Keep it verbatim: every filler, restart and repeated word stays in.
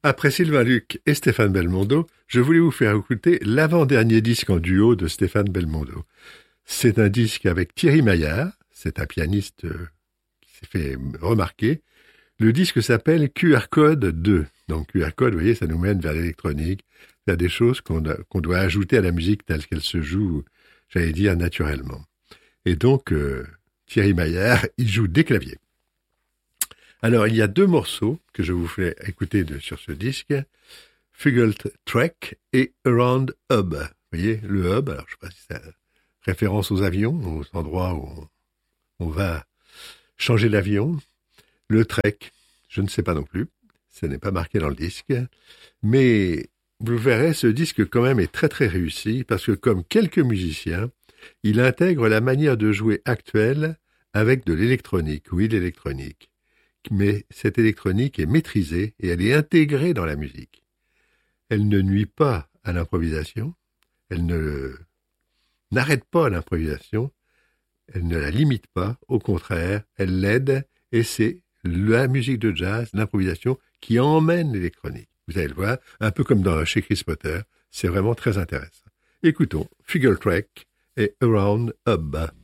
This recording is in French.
Après Sylvain Luc et Stéphane Belmondo, je voulais vous faire écouter l'avant-dernier disque en duo de Stéphane Belmondo. C'est un disque avec Thierry Maillard, c'est un pianiste qui s'est fait remarquer. Le disque s'appelle Q R Code deux. Donc Q R Code, vous voyez, ça nous mène vers l'électronique, vers des choses qu'on, a, qu'on doit ajouter à la musique telle qu'elle se joue, j'allais dire, naturellement. Et donc, euh, Thierry Maillard, il joue des claviers. Alors, il y a deux morceaux que je vous fais écouter de, sur ce disque, Fuggled Trek et Around Hub. Vous voyez, le hub, alors je ne sais pas si ça référence aux avions, aux endroits où on, on va changer l'avion. Le trek, je ne sais pas non plus, ce n'est pas marqué dans le disque, mais vous verrez, ce disque quand même est très très réussi, parce que comme quelques musiciens, il intègre la manière de jouer actuelle avec de l'électronique, oui l'électronique. Mais cette électronique est maîtrisée et elle est intégrée dans la musique. Elle ne nuit pas à l'improvisation, elle ne n'arrête pas l'improvisation, elle ne la limite pas, au contraire, elle l'aide et c'est la musique de jazz, l'improvisation qui emmène l'électronique. Vous allez le voir, un peu comme dans, chez Chris Potter, c'est vraiment très intéressant. Écoutons Fuggled Trek et Around Hub.